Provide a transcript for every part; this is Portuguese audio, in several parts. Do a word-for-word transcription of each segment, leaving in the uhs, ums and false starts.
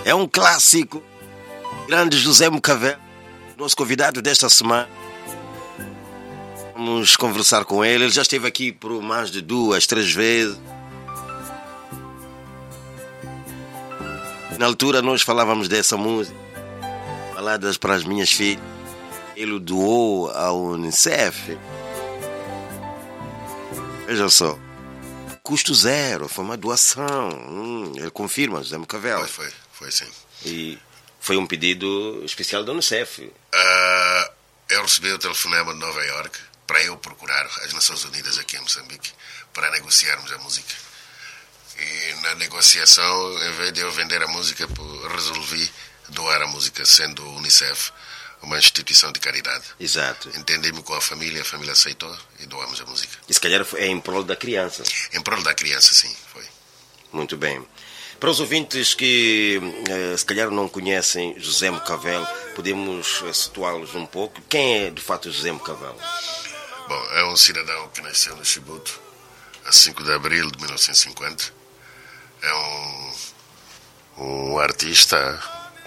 É um clássico. Grande José Mocavelo, nosso convidado desta semana. Vamos conversar com ele. Ele já esteve aqui por mais de duas, três vezes. Na altura nós falávamos dessa música, baladas para as minhas filhas. Ele doou ao Unicef. Veja só. Custo zero, foi uma doação. Hum, ele confirma, José Mocavelo. Foi, foi, foi sim. E foi um pedido especial da Unicef. Uh, eu recebi o telefonema de Nova York para eu procurar as Nações Unidas aqui em Moçambique para negociarmos a música. E na negociação, em vez de eu vender a música, resolvi doar a música, sendo o Unicef uma instituição de caridade. Exato. Entendi-me com a família, a família aceitou e doamos a música. E se calhar é em prol da criança. Em prol da criança, sim, foi. Muito bem. Para os ouvintes que eh, se calhar não conhecem José Mocavelo, podemos situá-los um pouco. Quem é de fato José Mocavelo? Bom, é um cidadão que nasceu no Chibuto a cinco de abril de mil novecentos e cinquenta. É um, um artista.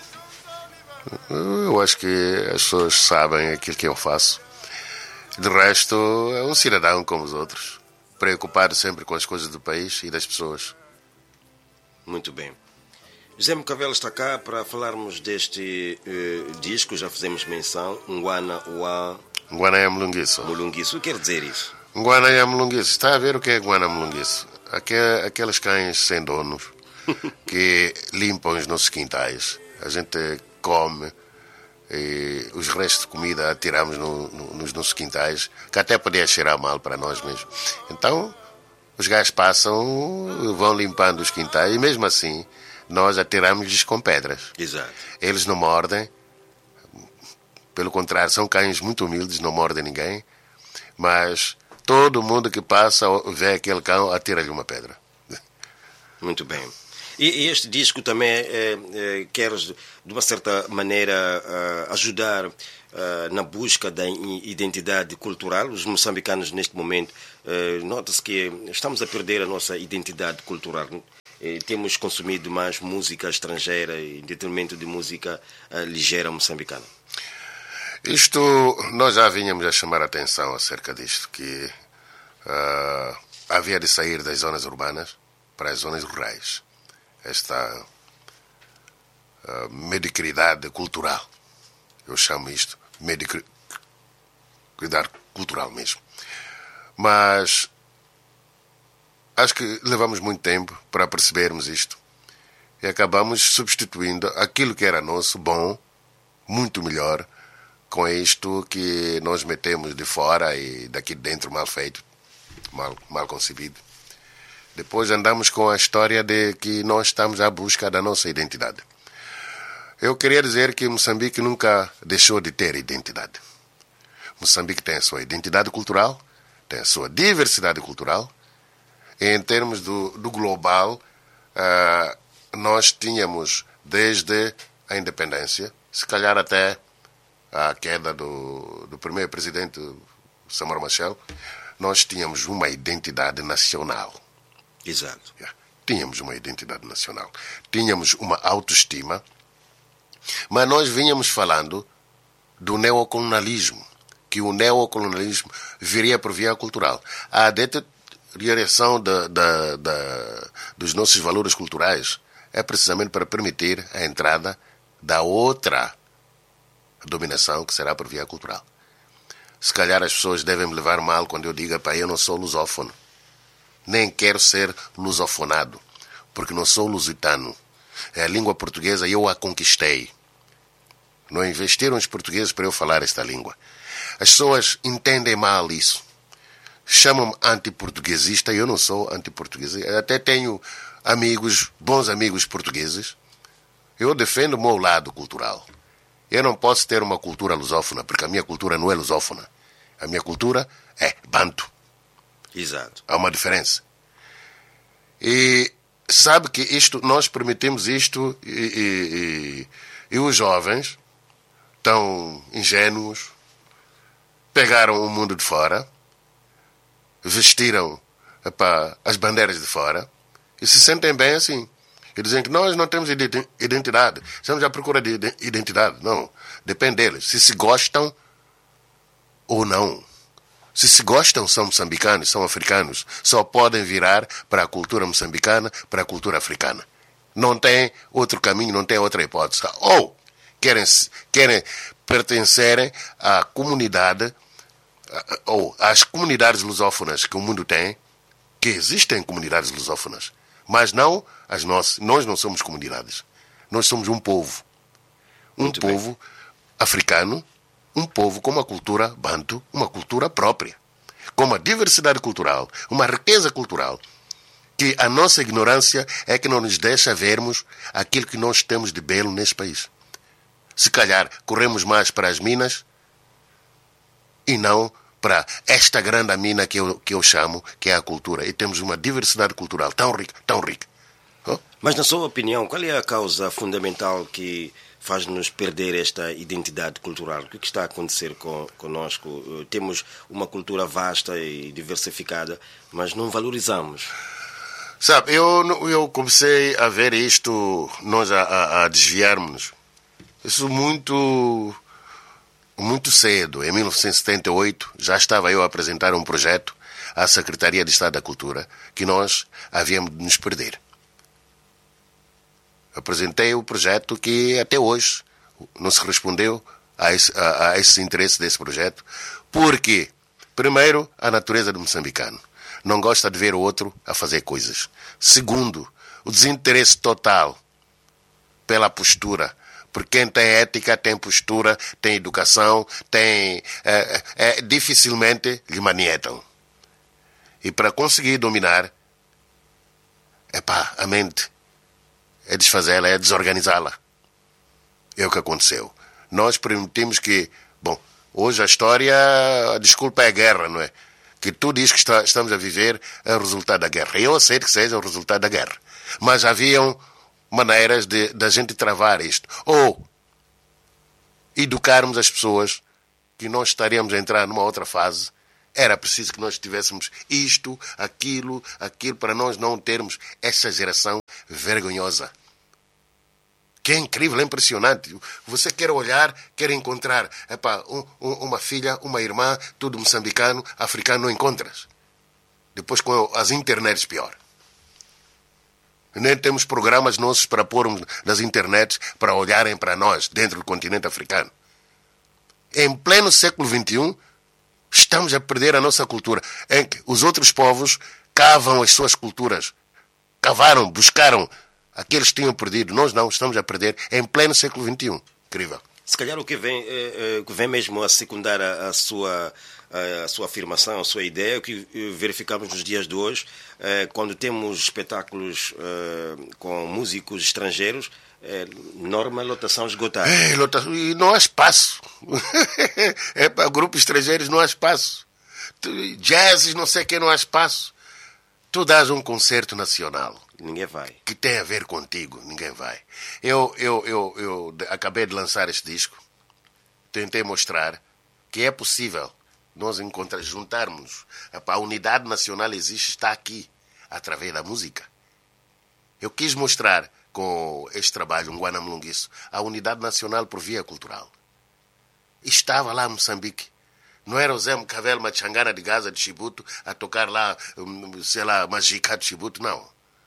Eu acho que as pessoas sabem aquilo que eu faço. De resto, é um cidadão como os outros, preocupado sempre com as coisas do país e das pessoas. Muito bem. José Mocavelo está cá para falarmos deste uh, disco, já fizemos menção, Ngwana Wa Ngwana Mulunguiço. Mulunguiço. O que quer dizer isso? Ngwana Mulunguiço. Está a ver o que é Ngwana Mulunguiço? Aqueles cães sem donos que limpam os nossos quintais. A gente come e os restos de comida atiramos no, no, nos nossos quintais, que até podia cheirar mal para nós mesmos. Então, os gajos passam, vão limpando os quintais e mesmo assim nós atiramos-lhes com pedras. Exato. Eles não mordem, pelo contrário, são cães muito humildes, não mordem ninguém, mas todo mundo que passa vê aquele cão, atira-lhe uma pedra. Muito bem. E este disco também é, é, quer, de uma certa maneira, ajudar na busca da identidade cultural. Os moçambicanos, neste momento, nota-se que estamos a perder a nossa identidade cultural. Temos consumido mais música estrangeira em detrimento de música ligeira moçambicana. Isto, nós já vínhamos a chamar a atenção acerca disto, que uh, havia de sair das zonas urbanas para as zonas rurais. Esta uh, mediocridade cultural, eu chamo isto mediocridade cultural mesmo. Mas acho que levamos muito tempo para percebermos isto e acabamos substituindo aquilo que era nosso, bom, muito melhor, com isto que nós metemos de fora e daqui de dentro mal feito, mal, mal concebido. Depois andamos com a história de que nós estamos à busca da nossa identidade. Eu queria dizer que Moçambique nunca deixou de ter identidade. Moçambique tem a sua identidade cultural, tem a sua diversidade cultural. E em termos do, do global, uh, nós tínhamos desde a independência, se calhar até a queda do, do primeiro presidente Samora Machel, nós tínhamos uma identidade nacional. Exato. Yeah. Tínhamos uma identidade nacional. Tínhamos uma autoestima, mas nós vínhamos falando do neocolonialismo, que o neocolonialismo viria por via cultural. A deterioração da, da, da, dos nossos valores culturais é precisamente para permitir a entrada da outra dominação, que será por via cultural. Se calhar as pessoas devem me levar mal quando eu diga, pá, eu não sou lusófono. Nem quero ser lusofonado, porque não sou lusitano. É a língua portuguesa e eu a conquistei. Não investiram os portugueses para eu falar esta língua. As pessoas entendem mal isso. Chamam-me antiportuguesista e eu não sou antiportuguesista. Até tenho amigos, bons amigos portugueses. Eu defendo o meu lado cultural. Eu não posso ter uma cultura lusófona, porque a minha cultura não é lusófona. A minha cultura é banto. Exato. Há uma diferença. E sabe que isto, nós permitimos isto e, e, e, e os jovens, tão ingênuos, pegaram o mundo de fora, vestiram epá, as bandeiras de fora e se sentem bem assim. que dizem que nós não temos identidade, estamos à procura de identidade. Não, depende deles, se se gostam ou não. Se se gostam, são moçambicanos, são africanos, só podem virar para a cultura moçambicana, para a cultura africana. Não tem outro caminho, não tem outra hipótese. Ou querem, querem pertencerem à comunidade, ou às comunidades lusófonas que o mundo tem, que existem comunidades lusófonas, mas não as nossas. Nós não somos comunidades. Nós somos um povo. Um Muito povo bem. africano, um povo com uma cultura banto, uma cultura própria, com uma diversidade cultural, uma riqueza cultural, que a nossa ignorância é que não nos deixa vermos aquilo que nós temos de belo neste país. Se calhar corremos mais para as minas e não para esta grande mina que eu, que eu chamo, que é a cultura. E temos uma diversidade cultural tão rica, tão rica. Oh? Mas, na sua opinião, qual é a causa fundamental que faz-nos perder esta identidade cultural? O que está a acontecer com, conosco? Temos uma cultura vasta e diversificada, mas não valorizamos. Sabe, eu, eu comecei a ver isto, nós a, a, a desviarmos. Isso muito... Muito cedo, em mil novecentos e setenta e oito, já estava eu a apresentar um projeto à Secretaria de Estado da Cultura que nós havíamos de nos perder. Apresentei o projeto que até hoje não se respondeu a, esse, a, a esses interesses desse projeto. Porque, primeiro, a natureza do moçambicano não gosta de ver o outro a fazer coisas. Segundo, o desinteresse total pela postura. Porque quem tem ética, tem postura, tem educação, tem... É, é, dificilmente lhe manietam. E para conseguir dominar, epá, a mente é desfazê-la, é desorganizá-la. É o que aconteceu. Nós permitimos que... Bom, hoje a história, a desculpa é a guerra, não é? Que tu dizes que está, estamos a viver é o resultado da guerra. Eu aceito que seja o resultado da guerra. Mas haviam maneiras de, de a gente travar isto. Ou educarmos as pessoas que nós estaríamos a entrar numa outra fase. Era preciso que nós tivéssemos isto, aquilo, aquilo, para nós não termos essa geração vergonhosa. Que é incrível, é impressionante. Você quer olhar, quer encontrar epá, um, um, uma filha, uma irmã, tudo moçambicano, africano, não encontras. Depois com as internets pior. Nem temos programas nossos para pormos nas internets para olharem para nós, dentro do continente africano. Em pleno século vinte e um, estamos a perder a nossa cultura. Em que os outros povos cavam as suas culturas. Cavaram, buscaram aqueles que tinham perdido. Nós não, estamos a perder em pleno século vinte e um. Incrível. Se calhar o que vem, é, é, vem mesmo a secundar a, a, sua, a, a sua afirmação, a sua ideia, o que verificamos nos dias de hoje, é, quando temos espetáculos é, com músicos estrangeiros, é, norma lotação esgotada. É, lotação, e não há espaço. É para grupos estrangeiros, não há espaço. Jazzes, não sei o que, não há espaço. Tu dás um concerto nacional. Ninguém vai. Que tem a ver contigo, ninguém vai. Eu, eu, eu, eu acabei de lançar este disco. Tentei mostrar que é possível nós encontrar, juntarmos. A unidade nacional existe, está aqui, através da música. Eu quis mostrar com este trabalho, um Guanamulunguiço, a unidade nacional por via cultural. E estava lá em Moçambique. Não era o Zé Mcavel Machangana de Gaza de Chibuto a tocar lá, sei lá, Magicá de Chibuto, não.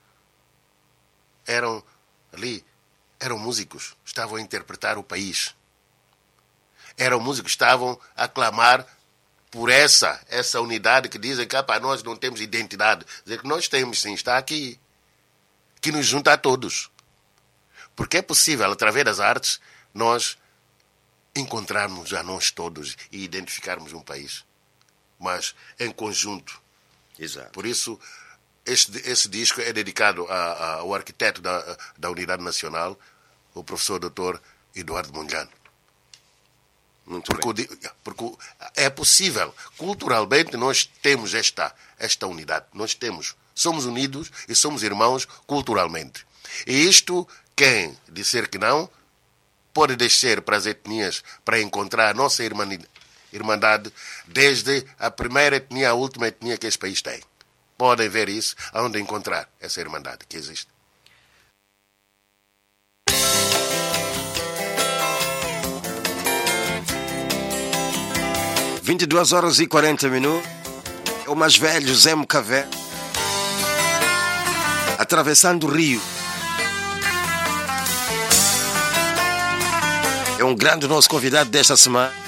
Eram ali, eram músicos, estavam a interpretar o país. Eram músicos, estavam a clamar por essa, essa unidade que dizem que ah, para nós não temos identidade. Dizer que nós temos sim, está aqui, que nos junta a todos. Porque é possível, através das artes, nós encontrarmos a nós todos e identificarmos um país. Mas em conjunto. Exato. Por isso... Este, esse disco é dedicado a, a, ao arquiteto da, da Unidade Nacional, o professor doutor Eduardo Mondlane. Muito porque, bem. O, porque é possível, culturalmente, nós temos esta, esta unidade. Nós temos, somos unidos e somos irmãos culturalmente. E isto, quem disser que não, pode descer para as etnias para encontrar a nossa irmandade, desde a primeira etnia à última etnia que este país tem. Podem ver isso, onde encontrar essa irmandade que existe. vinte e duas horas e quarenta minutos. É o mais velho, José Mucavé, atravessando o rio. É um grande nosso convidado desta semana.